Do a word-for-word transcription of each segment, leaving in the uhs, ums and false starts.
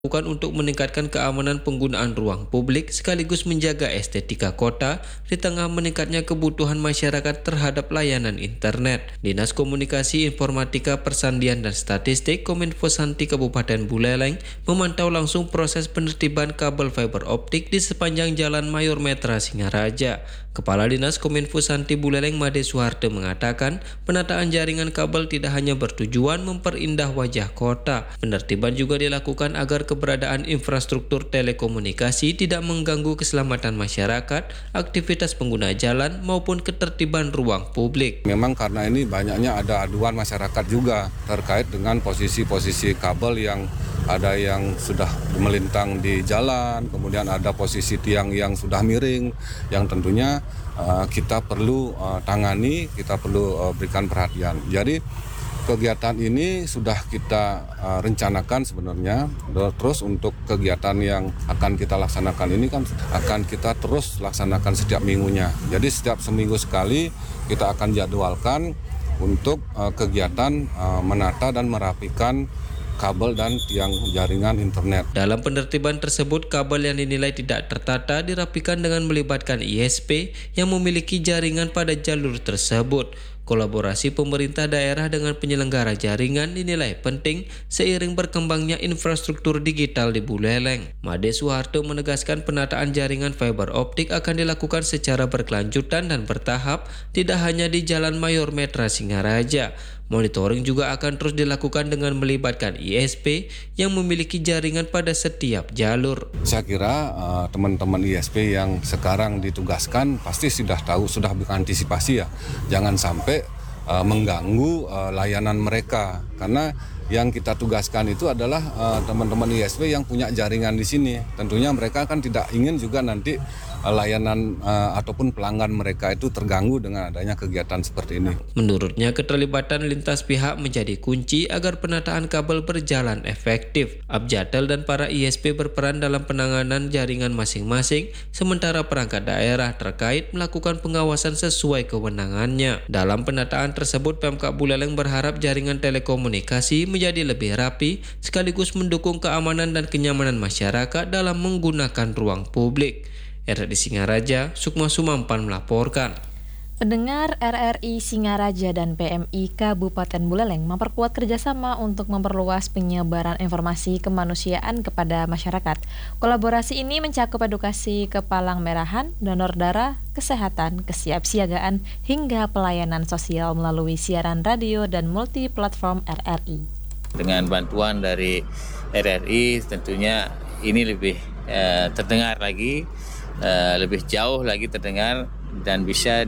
Bukan untuk meningkatkan keamanan penggunaan ruang publik sekaligus menjaga estetika kota di tengah meningkatnya kebutuhan masyarakat terhadap layanan internet. Dinas Komunikasi Informatika Persandian dan Statistik Kominfo Santi Kabupaten Buleleng memantau langsung proses penertiban kabel fiber optik di sepanjang Jalan Mayor Metra Singaraja. Kepala Dinas Kominfo Santi Buleleng Made Suharto mengatakan penataan jaringan kabel tidak hanya bertujuan memperindah wajah kota. Penertiban juga dilakukan agar keberadaan infrastruktur telekomunikasi tidak mengganggu keselamatan masyarakat, aktivitas pengguna jalan maupun ketertiban ruang publik. Memang karena ini banyaknya ada aduan masyarakat juga terkait dengan posisi-posisi kabel yang ada yang sudah melintang di jalan, kemudian ada posisi tiang yang sudah miring, yang tentunya uh, kita perlu uh, tangani, kita perlu uh, berikan perhatian. Jadi kegiatan ini sudah kita uh, rencanakan sebenarnya, terus untuk kegiatan yang akan kita laksanakan ini kan akan kita terus laksanakan setiap minggunya. Jadi setiap seminggu sekali kita akan jadwalkan untuk uh, kegiatan uh, menata dan merapikan kabel dan tiang jaringan internet. Dalam penertiban tersebut, kabel yang dinilai tidak tertata dirapikan dengan melibatkan I S P yang memiliki jaringan pada jalur tersebut. Kolaborasi pemerintah daerah dengan penyelenggara jaringan dinilai penting seiring berkembangnya infrastruktur digital di Buleleng. Made Suharto menegaskan penataan jaringan fiber optik akan dilakukan secara berkelanjutan dan bertahap, tidak hanya di Jalan Mayor Metra Singaraja. Monitoring juga akan terus dilakukan dengan melibatkan I S P yang memiliki jaringan pada setiap jalur. Saya kira uh, teman-teman I S P yang sekarang ditugaskan pasti sudah tahu, sudah mengantisipasi ya. Jangan sampai uh, mengganggu uh, layanan mereka, karena yang kita tugaskan itu adalah uh, teman-teman I S P yang punya jaringan di sini. Tentunya mereka kan tidak ingin juga nanti uh, layanan uh, ataupun pelanggan mereka itu terganggu dengan adanya kegiatan seperti ini. Menurutnya, keterlibatan lintas pihak menjadi kunci agar penataan kabel berjalan efektif. Abjatel dan para I S P berperan dalam penanganan jaringan masing-masing, sementara perangkat daerah terkait melakukan pengawasan sesuai kewenangannya. Dalam penataan tersebut, Pemkab Buleleng berharap jaringan telekomunikasi menjadi lebih rapi sekaligus mendukung keamanan dan kenyamanan masyarakat dalam menggunakan ruang publik. R R I Singaraja, Sukma Sumampan melaporkan. Pendengar, R R I Singaraja dan P M I Kabupaten Buleleng memperkuat kerjasama untuk memperluas penyebaran informasi kemanusiaan kepada masyarakat. Kolaborasi ini mencakup edukasi kepalang merahan, donor darah, kesehatan, kesiapsiagaan, hingga pelayanan sosial melalui siaran radio dan multi platform R R I. Dengan bantuan dari R R I tentunya ini lebih eh, terdengar lagi, eh, lebih jauh lagi terdengar dan bisa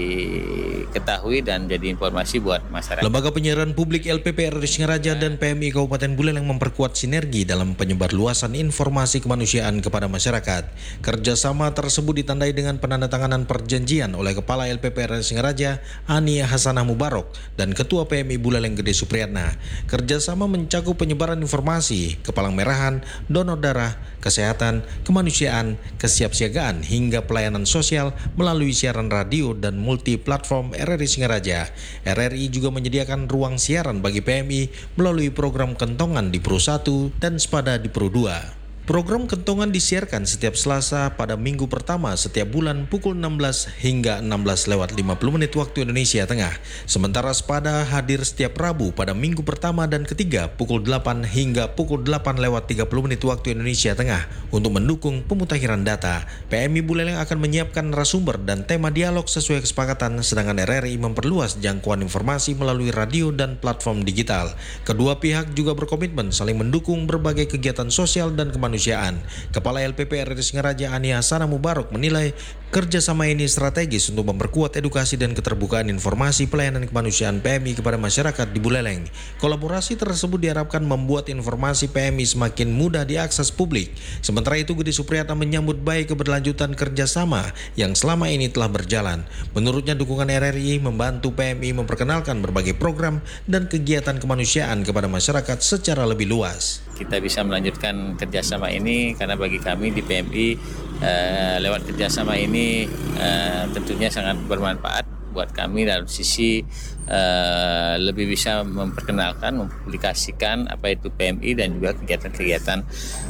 diketahui dan jadi informasi buat masyarakat. Lembaga Penyiaran Publik L P P R R I Singaraja dan P M I Kabupaten Buleleng memperkuat sinergi dalam penyebarluasan informasi kemanusiaan kepada masyarakat. Kerjasama tersebut ditandai dengan penandatanganan perjanjian oleh Kepala L P P R R I Singaraja Ani Hasanah Mubarok dan Ketua P M I Buleleng Gede Supriyatna. Kerjasama mencakup penyebaran informasi, kepalang merahan, donor darah, kesehatan, kemanusiaan, kesiapsiagaan, hingga pelayanan sosial melalui siaran radio dan multi platform R R I Singaraja. R R I juga menyediakan ruang siaran bagi P M I melalui program Kentongan di Pro satu dan Sepada di Pro dua. Program Kentongan disiarkan setiap Selasa pada minggu pertama setiap bulan pukul enam belas hingga enam belas lewat lima puluh menit waktu Indonesia Tengah. Sementara Sepada hadir setiap Rabu pada minggu pertama dan ketiga pukul delapan hingga pukul delapan lewat tiga puluh menit waktu Indonesia Tengah. Untuk mendukung pemutakhiran data, P M I Buleleng akan menyiapkan narasumber dan tema dialog sesuai kesepakatan, sedangkan R R I memperluas jangkauan informasi melalui radio dan platform digital. Kedua pihak juga berkomitmen saling mendukung berbagai kegiatan sosial dan kemanusiaan. Kepala L P P R R I Singaraja Ani Hasanah Mubarok menilai kerjasama ini strategis untuk memperkuat edukasi dan keterbukaan informasi pelayanan kemanusiaan P M I kepada masyarakat di Buleleng. Kolaborasi tersebut diharapkan membuat informasi P M I semakin mudah diakses publik. Sementara itu, Gede Supriyatna menyambut baik keberlanjutan kerjasama yang selama ini telah berjalan. Menurutnya, dukungan R R I membantu P M I memperkenalkan berbagai program dan kegiatan kemanusiaan kepada masyarakat secara lebih luas. Kita bisa melanjutkan kerjasama ini karena bagi kami di P M I eh, lewat kerjasama ini eh, tentunya sangat bermanfaat buat kami dalam sisi uh, lebih bisa memperkenalkan, mempublikasikan apa itu P M I dan juga kegiatan-kegiatan